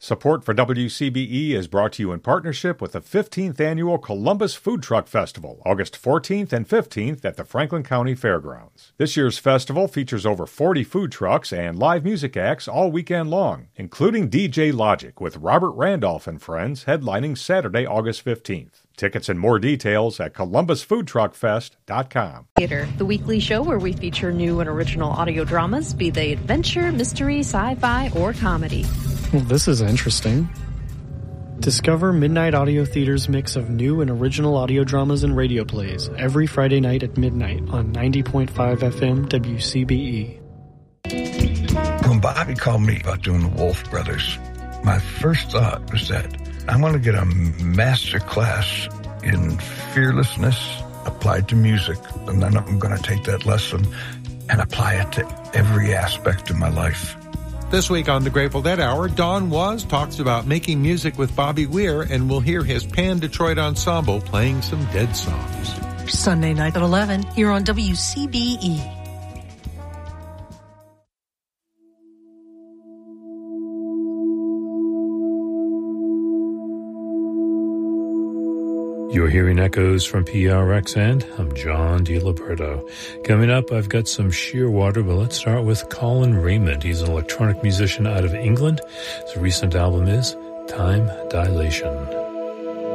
Support for WCBE is brought to you in partnership with the 15th Annual Columbus Food Truck Festival, August 14th and 15th at the Franklin County Fairgrounds. This year's festival features over 40 food trucks and live music acts all weekend long, including DJ Logic with Robert Randolph and Friends headlining Saturday, August 15th. Tickets and more details at columbusfoodtruckfest.com. Theater, the weekly show where we feature new and original audio dramas, be they adventure, mystery, sci-fi, or comedy. Well, this is interesting. Discover Midnight Audio Theater's mix of new and original audio dramas and radio plays every Friday night at midnight on 90.5 FM WCBE. When Bobby called me about doing the Wolf Brothers, my first thought was that I want to get a master class in fearlessness applied to music, and then I'm going to take that lesson and apply it to every aspect of my life. This week on the Grateful Dead Hour, Don Was talks about making music with Bobby Weir, and we'll hear his Pan Detroit Ensemble playing some Dead songs. Sunday night at 11 here on WCBE. You're hearing echoes from PRX, and I'm John DiLiberto. Coming up, I've got some Shearwater, but let's start with Colin Raymond. He's an electronic musician out of England. His recent album is Time Dilation.